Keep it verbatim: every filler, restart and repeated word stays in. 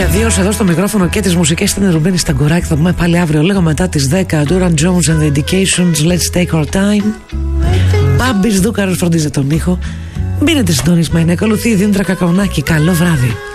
Διαβίωσα εδώ στο μικρόφωνο και τις μουσικές. Ήταν Ρουμπένη Σταγκουράκη. Θα πούμε πάλι αύριο λίγο μετά τις δέκα. Duran Jones and the Indications, Let's Take Our Time. Μπάμπης Δούκαρος φροντίζει τον ήχο. Μπαίνετε συντονισμένοι. Ακολουθεί η Δήμητρα Κακαουνάκη. Καλό βράδυ.